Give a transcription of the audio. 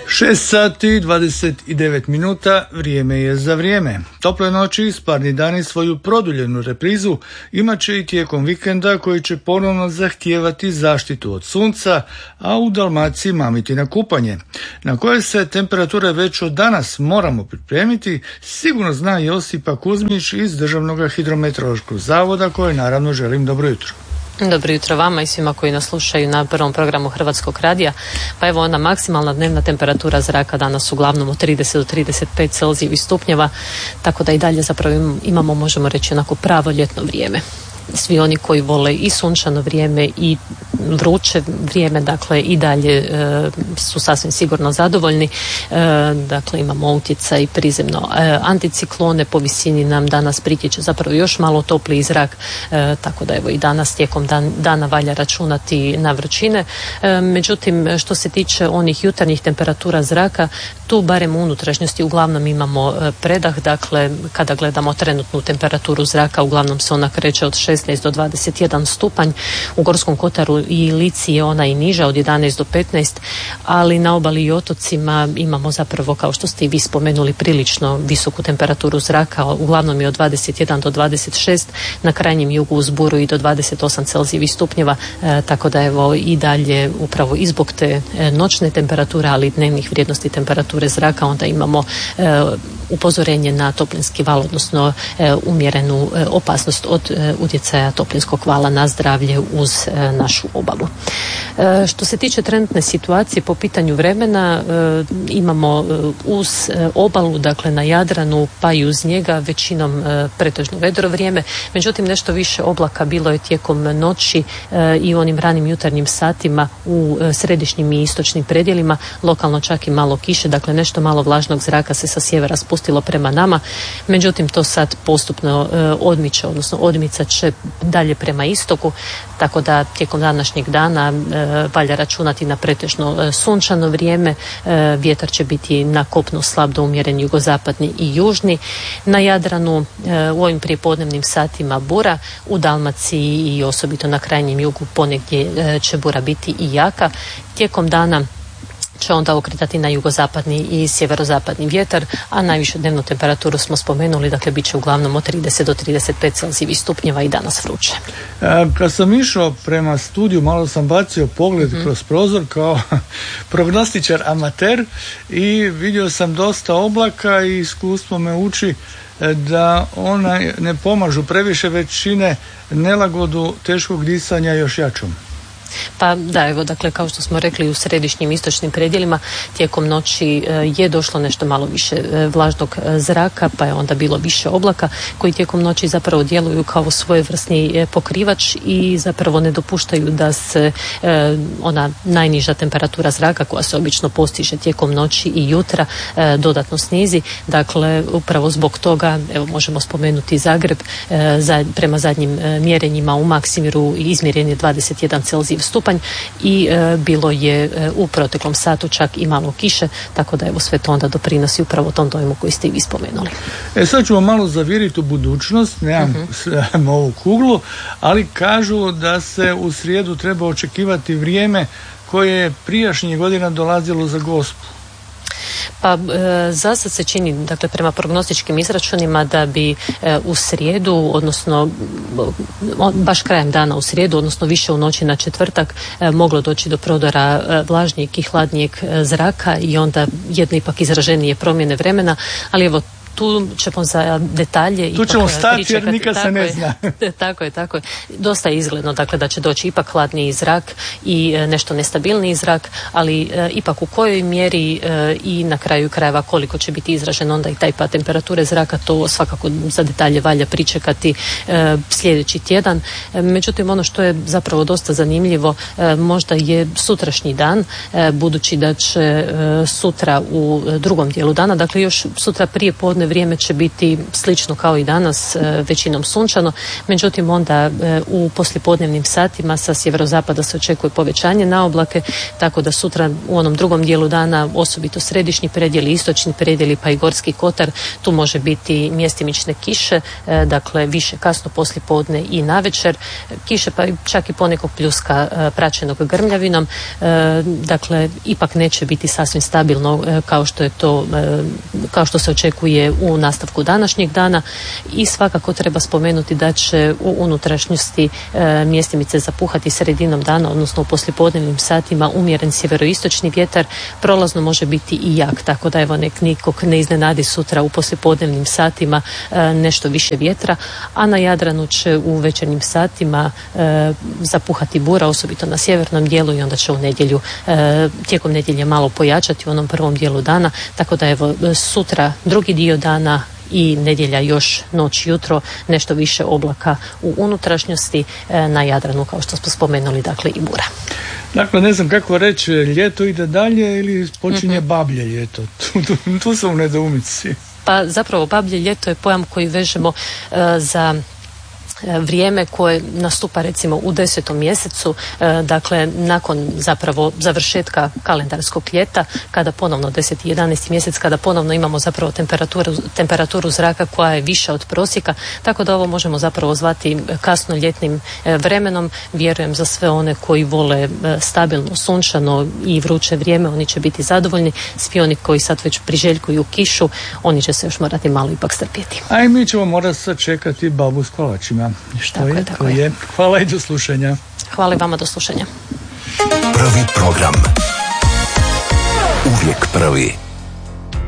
6 sati 29 minuta, vrijeme je za vrijeme. Tople noći i sparni dani svoju produljenu reprizu imat će i tijekom vikenda koji će ponovno zahtijevati zaštitu od sunca, a u Dalmaciji mamiti na kupanje. Na koje se temperature već od danas moramo pripremiti, sigurno zna Josipa Kuzmić iz Državnog hidrometeorološkog zavoda, koje naravno želim dobro jutro. Dobro jutro vama i svima koji nas slušaju na prvom programu Hrvatskog radija. Pa evo, ona maksimalna dnevna temperatura zraka danas uglavnom od 30 do 35 celzijevih stupnjeva, tako da i dalje zapravo imamo, možemo reći, onako pravo ljetno vrijeme. Svi oni koji vole i sunčano vrijeme i vruće vrijeme, dakle i dalje su sasvim sigurno zadovoljni. Dakle, imamo utjecaj prizemno anticiklone, po visini nam danas pritječe zapravo još malo topliji zrak, tako da evo i danas tijekom dana valja računati na vrućine. Međutim, što se tiče onih jutarnjih temperatura zraka, tu barem u unutrašnjosti uglavnom imamo predah. Dakle, kada gledamo trenutnu temperaturu zraka, uglavnom se ona kreće od 16 do 21 stupanj. U Gorskom kotaru i Lici je ona i niža od 11 do 15, ali na obali i otocima imamo zapravo, kao što ste i vi spomenuli, prilično visoku temperaturu zraka, uglavnom je od 21 do 26, na krajnjem jugu uz Buru i do 28 celzijevih stupnjeva, tako da evo i dalje upravo i zbog te noćne temperature, ali i dnevnih vrijednosti temperature zraka, onda imamo upozorenje na toplinski val, odnosno umjerenu opasnost od utjecaja toplinskog vala na zdravlje uz našu obalu. Što se tiče trenutne situacije po pitanju vremena, imamo uz obalu, dakle na Jadranu pa i uz njega većinom pretežno vedro vrijeme, međutim nešto više oblaka bilo je tijekom noći i u onim ranim jutarnjim satima u središnjim i istočnim predjelima, lokalno čak i malo kiše, dakle nešto malo vlažnog zraka se sa sjevera spustilo prema nama, međutim to sad postupno odmiče, odnosno odmicat će dalje prema istoku, tako da tijekom današnjeg dana valja računati na pretežno sunčano vrijeme. Vjetar će biti na kopnu slab do umjeren jugozapadni i južni. Na Jadranu u ovim prijepodnevnim satima bura, u Dalmaciji i osobito na krajnjem jugu ponegdje će bura biti i jaka. Tijekom dana će onda okretati na jugozapadni i sjeverozapadni vjetar, a najvišu dnevnu temperaturu smo spomenuli, dakle bit će uglavnom od 30 do 35 celzijevih stupnjeva i danas vruće. Kad sam išao prema studiju, malo sam bacio pogled kroz prozor kao prognostičar amater i vidio sam dosta oblaka i iskustvo me uči da ona ne pomažu previše, već čine nelagodu teškog disanja još jačom. Pa da, evo, dakle, kao što smo rekli, u središnjim istočnim predjelima tijekom noći je došlo nešto malo više vlažnog zraka, pa je onda bilo više oblaka koji tijekom noći zapravo djeluju kao svojevrsni pokrivač i zapravo ne dopuštaju da se ona najniža temperatura zraka koja se obično postiže tijekom noći i jutra dodatno snizi. Dakle, upravo zbog toga, evo, možemo spomenuti Zagreb, prema zadnjim mjerenjima u Maksimiru izmjeren je 21 celzijev stupanj i bilo je u proteklom satu čak i malo kiše, tako da evo sve to onda doprinosi upravo tom dojmu koji ste i vi spomenuli. Sad ćemo malo zaviriti u budućnost, nemam ovu kuglu, ali kažu da se u srijedu treba očekivati vrijeme koje je prijašnjih godina dolazilo za Gospu. Pa za sad se čini, dakle prema prognostičkim izračunima, da bi u srijedu, odnosno baš krajem dana u srijedu, odnosno više u noći na četvrtak, moglo doći do prodora vlažnijeg i hladnijeg zraka i onda jedne ipak izraženije promjene vremena, ali evo tu ćemo za detalje tu ćemo stati jer nikad se ne zna. Tako je. Dosta je izgledno, dakle, da će doći ipak hladniji zrak i nešto nestabilniji zrak, ali ipak u kojoj mjeri i na kraju krajeva koliko će biti izražen onda i taj pad temperature zraka, to svakako za detalje valja pričekati sljedeći tjedan. Međutim, ono što je zapravo dosta zanimljivo možda je sutrašnji dan, budući da će sutra u drugom dijelu dana, dakle još sutra prije podne vrijeme će biti slično kao i danas, većinom sunčano, međutim onda u poslijepodnevnim satima sa sjeverozapada se očekuje povećanje na oblake, tako da sutra u onom drugom dijelu dana, osobito središnji predjeli, istočni predjeli pa i Gorski kotar, tu može biti mjestimične kiše, dakle više kasno poslijepodne i navečer, kiše pa čak i ponekog pljuska praćenog grmljavinom, dakle ipak neće biti sasvim stabilno kao što se očekuje u nastavku današnjeg dana i svakako treba spomenuti da će u unutrašnjosti mjestimice zapuhati sredinom dana, odnosno u poslijepodnevnim satima umjeren sjeveroistočni vjetar, prolazno može biti i jak, tako da evo nek nikog ne iznenadi sutra u poslijepodnevnim satima nešto više vjetra, a na Jadranu će u večernjim satima zapuhati bura, osobito na sjevernom dijelu i onda će u nedjelju, tijekom nedjelje malo pojačati u onom prvom dijelu dana, tako da evo sutra drugi dio dana i nedjelja još noć jutro nešto više oblaka u unutrašnjosti, na Jadranu kao što smo spomenuli, dakle i bura. Dakle, ne znam kako reći, ljeto ide dalje ili počinje bablje ljeto? Tu sam u nedoumici. Pa zapravo bablje ljeto je pojam koji vežemo za vrijeme koje nastupa recimo u 10. mjesecu, dakle nakon zapravo završetka kalendarskog ljeta, kada ponovno 10. i 11. mjesec, kada ponovno imamo zapravo temperaturu zraka koja je viša od prosjeka, tako da ovo možemo zapravo zvati kasno ljetnim vremenom. Vjerujem za sve one koji vole stabilno, sunčano i vruće vrijeme, oni će biti zadovoljni. Svi oni koji sad već priželjkuju kišu, oni će se još morati malo ipak strpjeti. A i mi ćemo morati sačekati babu s kolačima. Tako je. Hvala i do slušanja. Hvala i vama, do slušanja. Prvi program. Uvijek prvi.